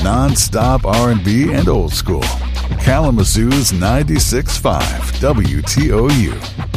Non-stop R&B and old school. Kalamazoo's 96.5 WTOU.